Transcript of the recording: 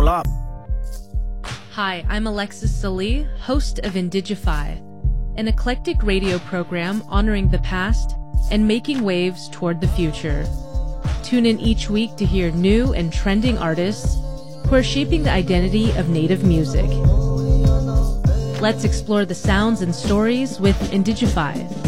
lot. Hi, I'm Alexis Salih, host of Indigify, an eclectic radio program honoring the past and making waves toward the future. Tune in each week to hear new and trending artists who are shaping the identity of Native music. Let's explore the sounds and stories with Indigify.